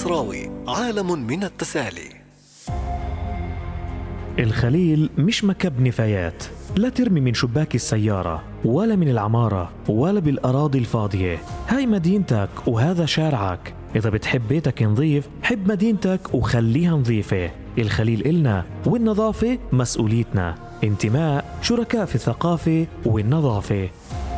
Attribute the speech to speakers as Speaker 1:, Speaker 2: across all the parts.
Speaker 1: المصراوي، عالم من التسالي.
Speaker 2: الخليل مش مكب نفايات، لا ترمي من شباك السيارة ولا من العمارة ولا بالأراضي الفاضية. هاي مدينتك وهذا شارعك، إذا بتحب بيتك نظيف حب مدينتك وخليها نظيفة. الخليل إلنا والنظافة مسؤوليتنا، انتماء شركاء في الثقافة والنظافة.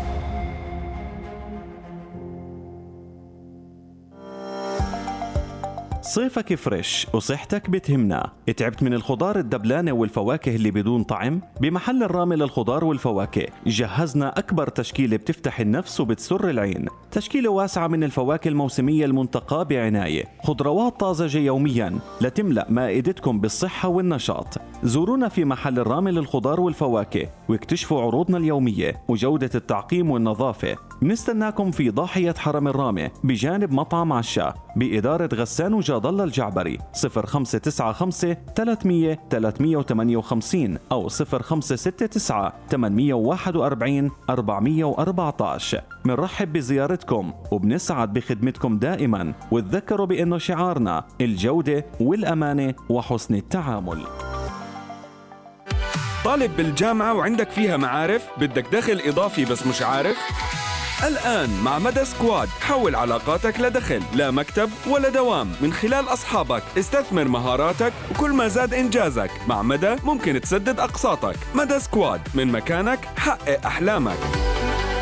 Speaker 3: صيفك فريش وصحتك بتهمنا. تعبت من الخضار الدبلانة والفواكه اللي بدون طعم؟ بمحل الرامي للخضار والفواكه جهزنا أكبر تشكيلة بتفتح النفس وبتسر العين. تشكيلة واسعة من الفواكه الموسمية المنتقاة بعناية، خضروات طازجة يوميا لتملأ مائدتكم بالصحة والنشاط. زورونا في محل الرامي للخضار والفواكه واكتشفوا عروضنا اليومية وجودة التعقيم والنظافة. بنستناكم في ضاحية حرم الرامي بجانب مطعم عشاء بإدارة غسان وجاد الله الجعبري. 0595 300 358 أو 0569 841 414. منرحب بزيارتكم وبنسعد بخدمتكم دائما، وتذكروا بأنه شعارنا الجودة والأمانة وحسن التعامل.
Speaker 4: طالب بالجامعة وعندك فيها معارف، بدك دخل إضافي بس مش عارف؟ الآن مع مدى سكواد حول علاقاتك لدخل، لا مكتب ولا دوام. من خلال أصحابك استثمر مهاراتك، وكل ما زاد إنجازك مع مدى ممكن تسدد أقساطك. مدى سكواد، من مكانك حقق أحلامك.